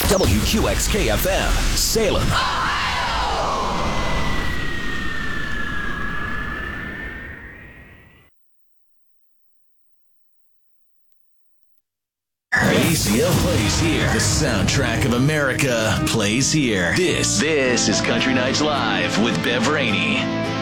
WQXK-FM, Salem. ACL plays here. The soundtrack of America plays here. This is Country Nights Live with Bev Rainey.